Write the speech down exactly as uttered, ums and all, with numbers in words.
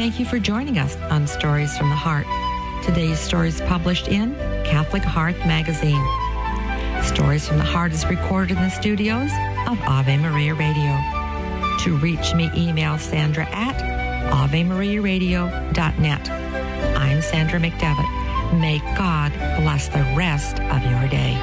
thank you for joining us on Stories from the Heart. Today's story is published in Catholic Hearth magazine. Stories from the Heart is recorded in the studios of Ave Maria Radio. To reach me, email Sandra at ave maria radio dot net. I'm Sandra McDevitt. May God bless the rest of your day.